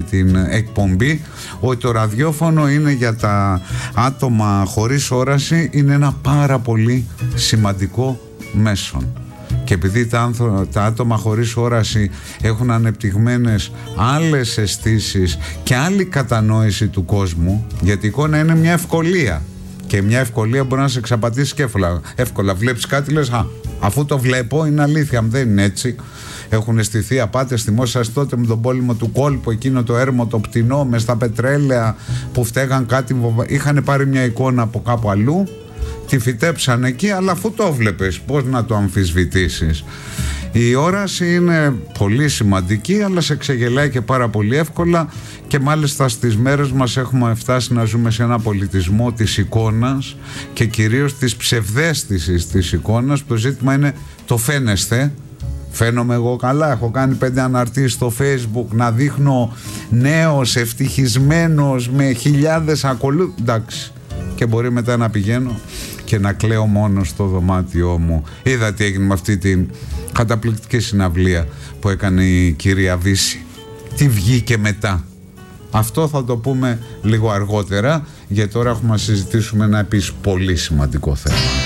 την εκπομπή, ότι το ραδιόφωνο είναι για τα άτομα χωρίς όραση, είναι ένα πάρα πολύ σημαντικό μέσον. Και επειδή τα άτομα χωρίς όραση έχουν ανεπτυγμένες άλλες αισθήσεις και άλλη κατανόηση του κόσμου, γιατί η εικόνα είναι μια ευκολία και μια ευκολία μπορεί να σε εξαπατήσει και εύκολα. Βλέπεις κάτι, λες αφού το βλέπω είναι αλήθεια, δεν είναι έτσι. Έχουν αισθηθεί απάτες, θυμόσαστε τότε με τον πόλεμο του κόλπου, εκείνο το έρμο το πτηνό μες στα πετρέλαια που φταίγαν κάτι, είχαν πάρει μια εικόνα από κάπου αλλού, τη φυτέψαν εκεί, αλλά αφού το βλέπεις πώς να το αμφισβητήσεις? Η όραση είναι πολύ σημαντική, αλλά σε ξεγελάει και πάρα πολύ εύκολα, και μάλιστα στις μέρες μας έχουμε φτάσει να ζούμε σε ένα πολιτισμό της εικόνας και κυρίως της ψευδαίσθησης της εικόνας. Το ζήτημα είναι το φαίνεστε. Φαίνομαι εγώ καλά? Έχω κάνει 5 αναρτήσεις στο Facebook να δείχνω νέος, ευτυχισμένος, με χιλιάδες ακολούθους. Εντάξει. Και μπορεί μετά να πηγαίνω και να κλαίω μόνο στο δωμάτιό μου. Είδα τι έγινε με αυτή την καταπληκτική συναυλία που έκανε η κυρία Βύση. Τι βγήκε μετά? Αυτό θα το πούμε λίγο αργότερα, γιατί τώρα έχουμε να συζητήσουμε ένα επίσης πολύ σημαντικό θέμα.